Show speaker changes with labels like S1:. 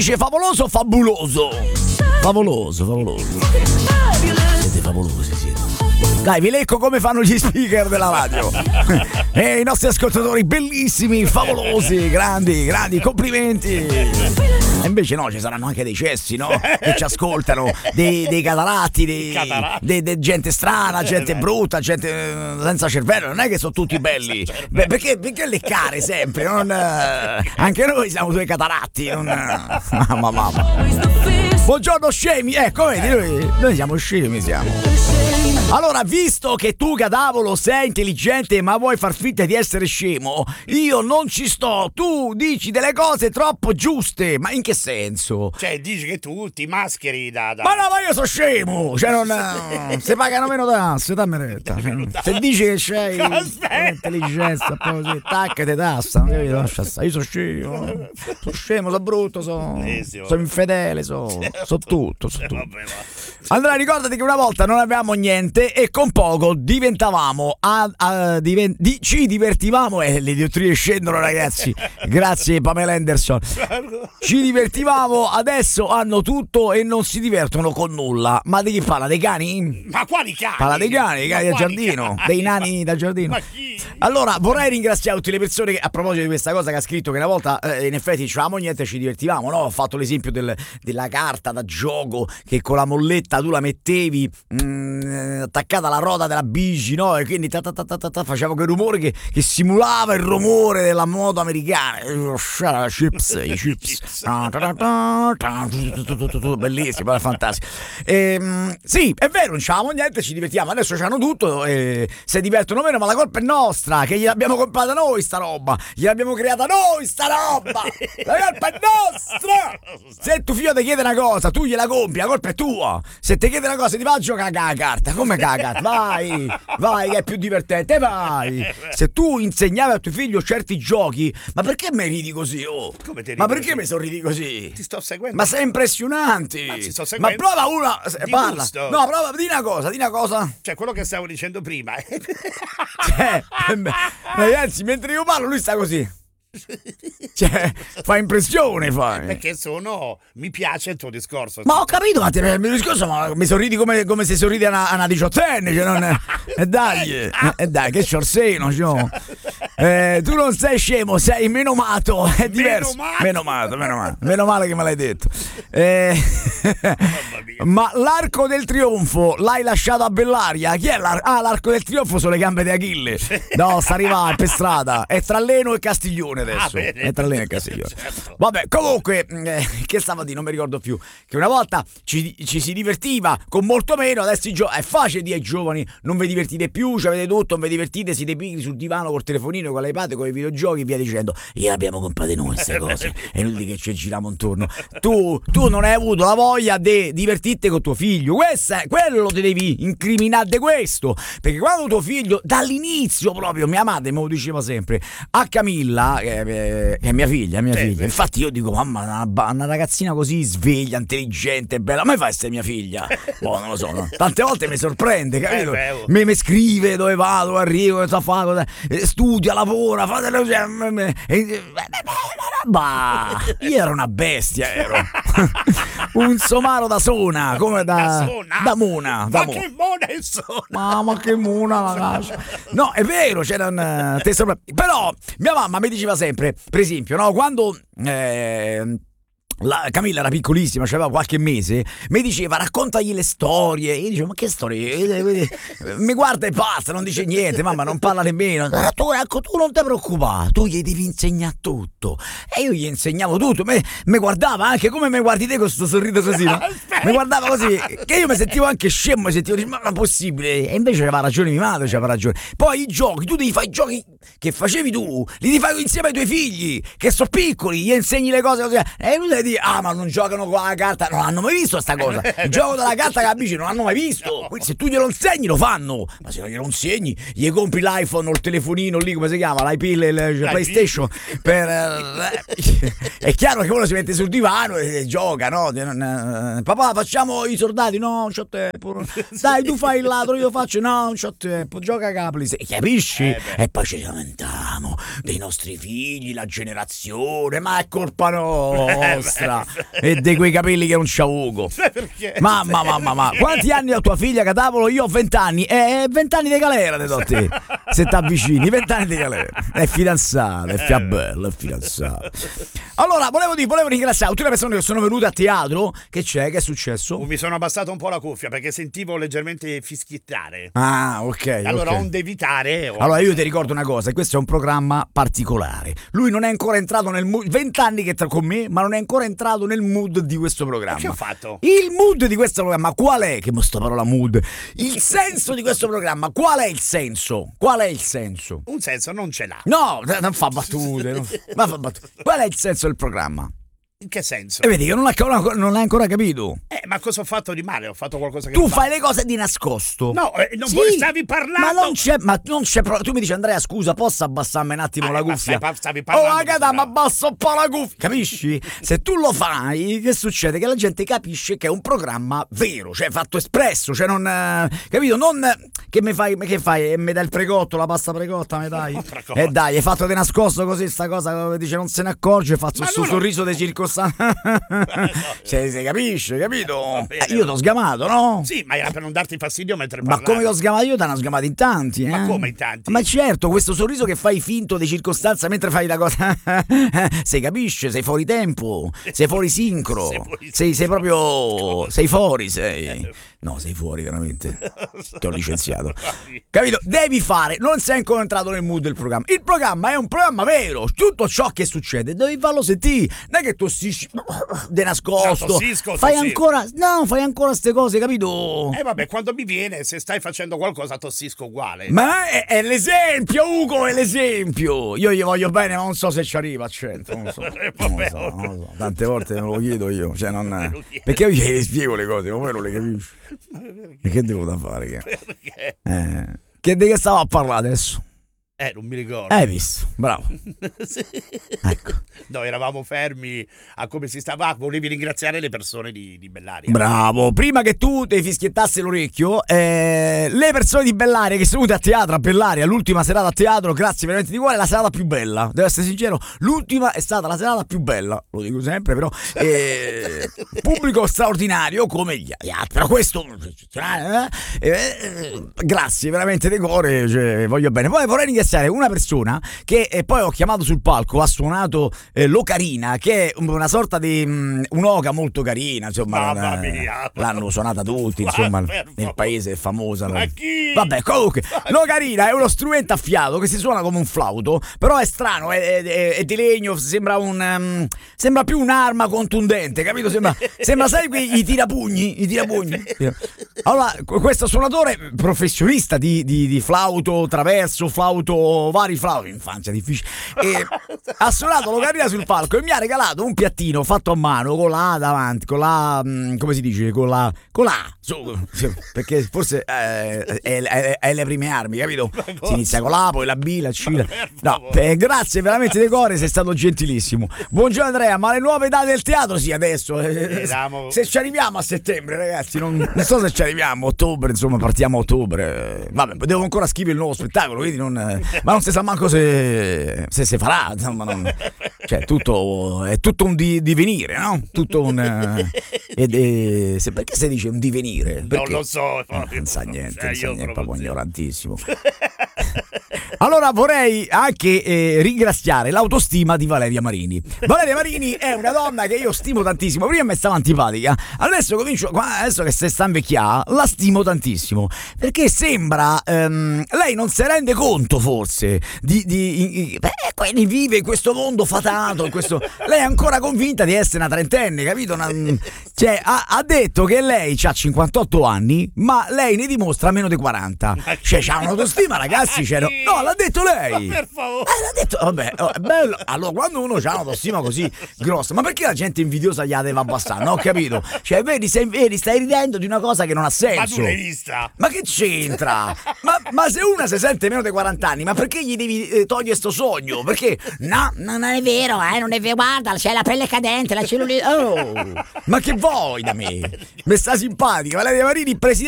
S1: dice favoloso o fabuloso? Favoloso. Siete favolosi, siete. Dai, vi leggo come fanno gli speaker della radio. E i nostri ascoltatori bellissimi, favolosi, grandi, complimenti. E invece no, ci saranno anche dei cessi, no? Che ci ascoltano, dei cataratti, di gente strana, gente brutta, gente senza cervello. Non è che sono tutti belli. Beh, perché leccare sempre? Anche noi siamo due cataratti. Mamma. Buongiorno scemi, ecco, vedi, noi siamo scemi, Allora, visto che tu, Cadavolo, sei intelligente ma vuoi far finta di essere scemo, io non ci sto. Tu dici delle cose troppo giuste. Ma in che senso?
S2: Cioè, dici che tu ti mascheri da...
S1: Ma no, ma io sono scemo. Cioè, non si pagano meno tasse, dammi retta. Se dici che c'hai intelligenza, poi così, tacca te tassa, non capito? Lascia stare. Io sono scemo, sono brutto, sono infedele, sono tutto. Allora, ricordati che una volta non avevamo niente e con poco diventavamo ci divertivamo e le diottrie scendono, ragazzi. Grazie Pamela Anderson. Ci divertivamo, adesso hanno tutto e non si divertono con nulla. Ma di chi parla? Dei cani?
S2: Ma quali cani?
S1: Parla dei cani del giardino, dei nani da giardino.
S2: Ma chi?
S1: Allora, vorrei ringraziare tutte le persone che, a proposito di questa cosa che ha scritto, che una volta in effetti dicevamo niente e ci divertivamo, no? Ho fatto l'esempio della carta da gioco che con la molletta tu la mettevi attaccata alla ruota della bici, no? E quindi faceva quel rumore che simulava il rumore della moto americana. I chips. Bellissimo, fantastico. Sì, è vero, non c'avevamo niente, ci divertiamo. Adesso c'hanno tutto e se divertono meno, ma la colpa è nostra, che gliel'abbiamo comprata noi sta roba, gliel'abbiamo creata noi sta roba. La colpa è nostra. Se tuo figlio ti chiede una cosa, tu gliela compri, la colpa è tua. Se ti chiede una cosa, ti va a giocare a carta. Come cagata? Vai, che è più divertente, vai. Se tu insegnavi a tuo figlio certi giochi, ma perché mi ridi così?
S2: Come ti ridi?
S1: Ma perché mi sorridi così?
S2: Ti sto seguendo.
S1: Ma sei impressionante.
S2: Ma ti sto seguendo.
S1: Ma prova una. Parla.
S2: Gusto.
S1: No, prova, di una cosa.
S2: Cioè, quello che stavo dicendo prima.
S1: Ragazzi, mentre io parlo, lui sta così. Cioè, fa impressione,
S2: perché mi piace il tuo discorso.
S1: Ma ho capito, ma il mio discorso, ma mi sorridi come se sorridi a una diciottenne, cioè non è, dai, che c'ho il seno, tu non sei scemo, sei menomato, è diverso. Menomato, meno male che me l'hai detto. Ma l'Arco del Trionfo l'hai lasciato a Bellaria? Chi è l'Arco del Trionfo? Sono le gambe di Achille. No, sta arrivando per strada, è tra Leno e Castiglione adesso. È tra Leno e Castiglione.
S2: Certo.
S1: Vabbè, comunque, che stavo a dire, non mi ricordo più. Che una volta ci si divertiva con molto meno, adesso è facile dire ai giovani: non vi divertite più, ci avete tutto, non vi divertite, siete pigri sul divano col telefonino, con l'iPad, con i videogiochi e via dicendo. Gliel'abbiamo comprate noi queste cose. È inutile che ci giriamo intorno. Tu non hai avuto la voglia di divertirti con tuo figlio. Quello ti devi incriminare di questo. Perché quando tuo figlio, dall'inizio proprio, mia madre me lo diceva sempre, a Camilla, che è mia figlia. Infatti io dico, mamma, una ragazzina così sveglia, intelligente, bella, a me fa essere mia figlia? Non lo so, no? Tante volte mi sorprende, capito? Mi scrive dove vado, dove arrivo, cosa fa, studia, lavora, fa delle cose. Io ero una bestia, un somaro da Sona, come da Mona.
S2: Ma che mona è Sona?
S1: Ma che mona, ragazzi. No, è vero, però mia mamma mi diceva sempre, per esempio, no, quando Camilla era piccolissima, aveva qualche mese, mi diceva raccontagli le storie. Io dicevo, ma che storie? Mi guarda e basta, non dice niente, mamma, non parla nemmeno. Tu non ti preoccupare, tu gli devi insegnare tutto. E io gli insegnavo tutto. Mi guardava anche come mi guardi te con questo sorriso così, no? Mi guardava così, che io mi sentivo anche scemo, ma non è possibile. E invece aveva ragione mia madre, aveva ragione. Poi i giochi, tu devi fare i giochi che facevi tu, li devi fare insieme ai tuoi figli, che sono piccoli, gli insegni le cose così. E lui dice, ma non giocano con la carta, non hanno mai visto sta cosa. Il gioco della carta che la bici non hanno mai visto. Quindi se tu glielo insegni lo fanno, ma se non glielo insegni gli compri l'iPhone o il telefonino lì, come si chiama, l'iPad, il PlayStation è chiaro che uno si mette sul divano e gioca, no? Papà, facciamo i soldati? No, non c'ho tempo. Dai, tu fai il ladro, io faccio, no, non c'ho tempo. Gioca a Capri, capisci? E poi ci sono lamentiamo dei nostri figli, la generazione, ma è colpa nostra e di quei capelli che non c'ha Ugo.
S2: Perché?
S1: Mamma, quanti anni ha tua figlia, Catavolo? Io ho 20 anni, 20 anni di galera te do te, se t'avvicini, 20 anni di galera, è fidanzata, è fiabella, è fidanzata. Allora, volevo ringraziare tutte le persone che sono venute a teatro. Che c'è? Che è successo?
S2: Mi sono abbassato un po' la cuffia perché sentivo leggermente fischiettare.
S1: Ah, ok.
S2: Allora,
S1: ok.
S2: onde evitare.
S1: Allora io ti ricordo una cosa, questo è un programma particolare. Lui non è ancora entrato nel mood, 20 anni che sta con me, ma non è ancora entrato nel mood di questo programma.
S2: Che ho fatto?
S1: Il mood di questo programma, qual è? Che mo sta parola mood. Il senso di questo programma, qual è il senso? Qual è il senso?
S2: Un senso non ce l'ha.
S1: No, non fa battute. Ma fa battute. Qual è il senso del programma?
S2: In che senso?
S1: E vedi che non l'hai ancora capito.
S2: Ma cosa ho fatto di male? Ho fatto qualcosa che
S1: Tu
S2: non
S1: fai le cose di nascosto.
S2: No, non
S1: Sì,
S2: stavi parlando.
S1: ma non c'è tu mi dici, Andrea, scusa, posso abbassarmi un attimo la
S2: ma
S1: cuffia?
S2: stavi parlando.
S1: Oh, Agata, ma abbassa un po' la cuffia. Capisci? Se tu lo fai, che succede? Che la gente capisce che è un programma vero, cioè fatto espresso, cioè non capito? Non che che fai? Mi dai il precotto, la pasta precotta, mi dai? E dai, hai fatto di nascosto così sta cosa, dice non se ne accorge, faccio questo sorriso di circostanza. Si capisce, capito? Io t'ho sgamato, no?
S2: Sì, ma era per non darti fastidio mentre parlavi.
S1: Ma come t'ho sgamato io, te ne ho sgamati in tanti,
S2: Ma come in tanti?
S1: Ma certo, questo sorriso che fai finto di circostanza mentre fai la cosa. Si capisce, sei fuori tempo, sei fuori sincro, sei proprio. Sei fuori, sei. No, sei fuori veramente. Ti ho licenziato. Capito? Devi fare, non sei ancora entrato nel mood del programma. Il programma è un programma vero. Tutto ciò che succede devi farlo sentire. Non è che tossisci de nascosto.
S2: Tossisco.
S1: Fai ancora ste cose, capito?
S2: Vabbè, quando mi viene, se stai facendo qualcosa tossisco uguale.
S1: Ma è l'esempio, Ugo, è l'esempio. Io gli voglio bene, ma non so se ci arriva a 100. Non lo so. Non lo so. Tante volte non lo chiedo io. Cioè, perché io gli spiego le cose, ma poi non le capisci. E che devo da fare?
S2: Perché?
S1: Che di che stavo a parlare adesso?
S2: Non mi ricordo.
S1: Hai visto? Bravo.
S2: Sì.
S1: Ecco.
S2: No, eravamo fermi a come si stava. Volevi ringraziare le persone di Bellaria.
S1: Bravo. Prima che tu ti fischiettassi l'orecchio, le persone di Bellaria che sono venute a teatro a Bellaria, l'ultima serata a teatro, grazie veramente di cuore, la serata più bella. Devo essere sincero, l'ultima è stata la serata più bella. Lo dico sempre, però. Pubblico straordinario come gli altri. Però questo. Grazie veramente di cuore. Cioè, voglio bene. Poi vorrei ringraziare una persona che poi ho chiamato sul palco, ha suonato l'Ocarina, che è una sorta di un'oca molto carina, insomma.
S2: Mamma mia.
S1: L'hanno suonata tutti, insomma, nel paese è famosa.
S2: Ma chi?
S1: Vabbè, comunque l'Ocarina è uno strumento a fiato che si suona come un flauto, però è strano, è di legno, sembra più un'arma contundente, capito? Sembra sai i tirapugni. Allora, questo suonatore professionista di flauto traverso, flauto, vari flauti, infanzia difficile, ha suonato l'Ocarina sul palco e mi ha regalato un piattino fatto a mano con la davanti, con la come si dice, con la perché forse è le prime armi, capito? Si inizia con la, poi la B, la C. No, grazie veramente di cuore, sei stato gentilissimo. Buongiorno Andrea, ma le nuove date del teatro? Sì, adesso se ci arriviamo a settembre, ragazzi, non so se ci arriviamo a ottobre, insomma partiamo a ottobre. Vabbè, devo ancora scrivere il nuovo spettacolo, quindi ma non si sa manco se farà, insomma, cioè è tutto un divenire, no? Tutto un perché si dice un divenire? Perché?
S2: Non lo so,
S1: non sa niente, è proprio ignorantissimo. Allora vorrei anche ringraziare l'autostima di Valeria Marini. Valeria Marini è una donna che io stimo tantissimo. Prima mi stava antipatica, adesso che si sta invecchiando, la stimo tantissimo, perché sembra lei non si rende conto forse quindi vive in questo mondo fatato, lei è ancora convinta di essere una trentenne, capito? Cioè ha detto che lei ha 58 anni, ma lei ne dimostra meno di 40. Cioè c'ha un'autostima, ragazzi, no, l'ha detto lei.
S2: Per favore.
S1: L'ha detto, vabbè, è bello. Allora, quando uno ha un'autostima così grossa, ma perché la gente invidiosa gli la deve abbassare? Non ho capito. Cioè, vedi, stai ridendo di una cosa che non ha senso.
S2: Ma tu l'hai vista?
S1: Ma che c'entra? ma se una si sente meno di 40 anni, ma perché gli devi togliere sto sogno? Perché? No, non è vero, non è vero. Guarda, c'è la pelle cadente, la cellulite. Oh, ma che vuoi da me? Mi sta simpatica, Valeria Marini, presidente